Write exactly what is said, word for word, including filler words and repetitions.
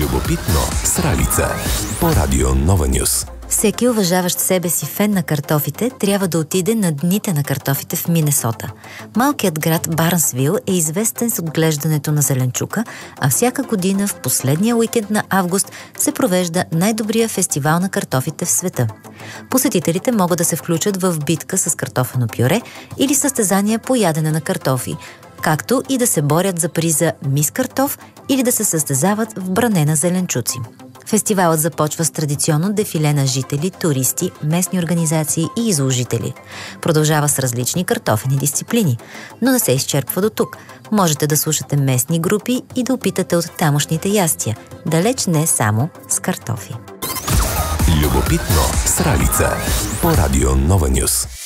Любопитно с Ралица по Радио Нова Нюз. Всеки уважаващ себе си фен на картофите трябва да отиде на дните на картофите в Минесота. Малкият град Барнсвил е известен с отглеждането на зеленчука, а всяка година в последния уикенд на август се провежда най-добрия фестивал на картофите в света. Посетителите могат да се включат в битка с картофено пюре или състезания по ядене на картофи, както и да се борят за приза Мис Картоф или да се състезават в бране на зеленчуци. Фестивалът започва с традиционно дефиле на жители, туристи, местни организации и изложители. Продължава с различни картофени дисциплини, но не се изчерпва до тук. Можете да слушате местни групи и да опитате от тамошните ястия, далеч не само с картофи. Любопитно с Ралица по Радио Нова Нюз.